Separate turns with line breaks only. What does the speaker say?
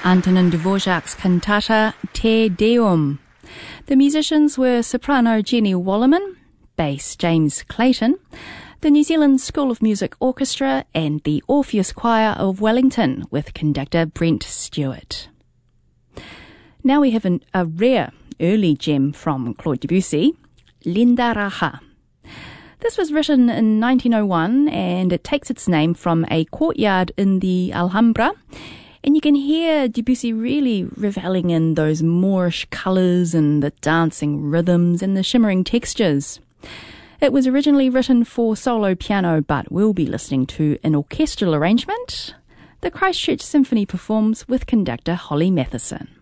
Antonin Dvorak's cantata Te Deum. The musicians were soprano Jenny Wallerman, bass James Clayton, the New Zealand School of Music Orchestra and the Orpheus Choir of Wellington with conductor Brent Stewart. Now we have a rare early gem from Claude Debussy, Linda Raha. This was written in 1901 and it takes its name from a courtyard in the Alhambra, and you can hear Debussy really reveling in those Moorish colours and the dancing rhythms and the shimmering textures. It was originally written for solo piano, but we'll be listening to an orchestral arrangement. The Christchurch Symphony performs with conductor Holly Matheson.